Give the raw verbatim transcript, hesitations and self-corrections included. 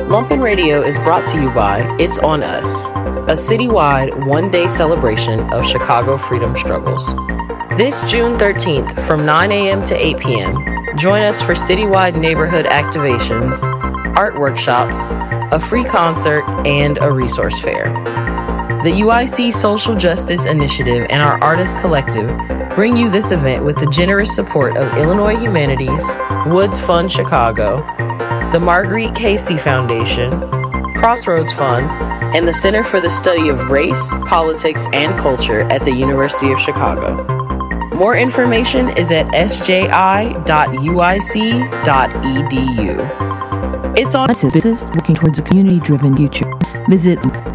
Lumpen Radio is brought to you by It's On Us, a citywide one-day celebration of Chicago freedom struggles. This June thirteenth from nine a.m. to eight p.m., join us for citywide neighborhood activations, art workshops, a free concert, and a resource fair. The U I C Social Justice Initiative and our Artist Collective bring you this event with the generous support of Illinois Humanities, Woods Fund Chicago, the Marguerite Casey Foundation, Crossroads Fund, and the Center for the Study of Race, Politics, and Culture at the University of Chicago. More information is at s j i dot u i c dot e d u. It's on Businesses working towards a community-driven future. Visit